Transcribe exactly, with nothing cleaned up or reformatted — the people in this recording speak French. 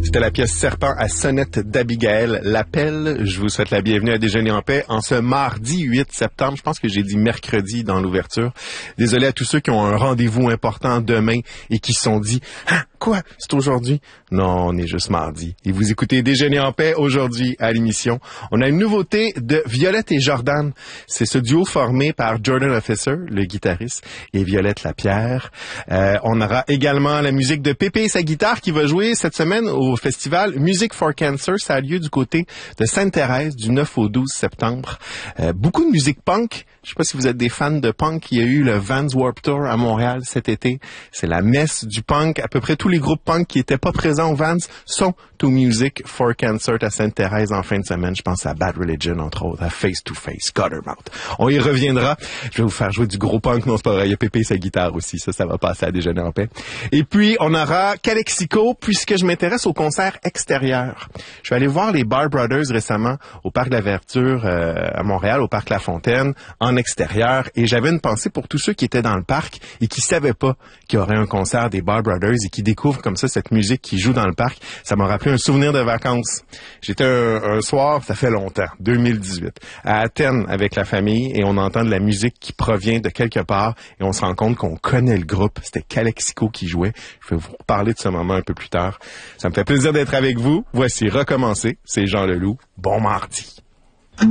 C'était la pièce Serpent à sonnette d'Abigail Lapelle. Je vous souhaite la bienvenue à Déjeuner en paix en ce mardi huit septembre. Je pense que j'ai dit mercredi dans l'ouverture. Désolé à tous ceux qui ont un rendez-vous important demain et qui se sont dit « Ah, quoi? C'est aujourd'hui? » Non, on est juste mardi. Et vous écoutez Déjeuner en paix aujourd'hui à l'émission. On a une nouveauté de Violette et Jordan. C'est ce duo formé par Jordan Officer, le guitariste, et Violette Lapierre. Euh, on aura également la musique de Pépé et sa guitare qui va jouer cette semaine au festival Music for Cancer. Ça a lieu du côté de Sainte-Thérèse du neuf au douze septembre. Euh, beaucoup de musique punk. Je sais pas si vous êtes des fans de punk. Il y a eu le Vans Warped Tour à Montréal cet été. C'est la messe du punk. À peu près tous les groupes punk qui étaient pas présents au Vans sont au Music for Cancer à Sainte-Thérèse en fin de semaine. Je pense à Bad Religion, entre autres, à Face to Face, Guttermouth. On y reviendra. Je vais vous faire jouer du gros punk. Non, c'est pas vrai. Il y a Pépé et sa guitare aussi. Ça, ça va passer à Déjeuner en paix. Et puis, on aura Calexico, puisque je m'intéresse aux concerts extérieurs. Je suis allé voir les Bar Brothers récemment au Parc de la Verdure euh, à Montréal, au Parc La Fontaine, en extérieur. Et j'avais une pensée pour tous ceux qui étaient dans le parc et qui savaient pas qu'il y aurait un concert des Bar Brothers et qui découvrent comme ça cette musique qui joue dans le parc. Ça m'a rappelé un souvenir de vacances. J'étais un, un soir, ça fait longtemps, deux mille dix-huit, à Athènes avec la famille et on entend de la musique qui provient de quelque part et on se rend compte qu'on connaît le groupe. C'était Calexico qui jouait. Je vais vous reparler de ce moment un peu plus tard. Ça me fait plaisir d'être avec vous. Voici Recommencer. C'est Jean Leloup. Bon mardi.